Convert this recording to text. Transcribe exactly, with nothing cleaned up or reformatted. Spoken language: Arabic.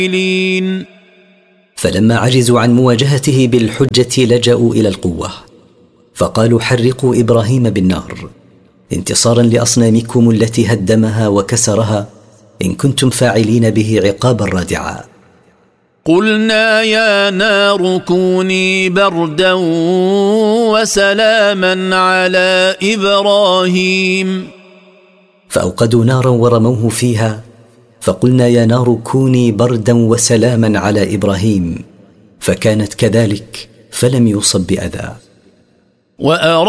فلما عجزوا عن مواجهته بالحجة لجأوا إلى القوة، فقالوا حرقوا إبراهيم بالنار انتصارا لأصنامكم التي هدمها وكسرها إن كنتم فاعلين به عقابا رادعا. قلنا يا نار كوني بردا وسلاما على إبراهيم، فأوقدوا نارا ورموه فيها، فقلنا يا نار كوني بردا وسلاما على إبراهيم، فكانت كذلك فلم يصب بأذى.